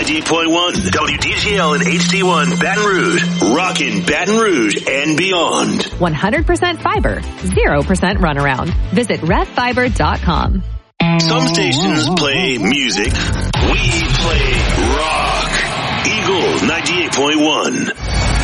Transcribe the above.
98.1, WDGL and HD1 Baton Rouge. Rockin' Baton Rouge and beyond. 100% fiber, 0% runaround. Visit RevFiber.com. Some stations play music. We play rock. Eagle 98.1.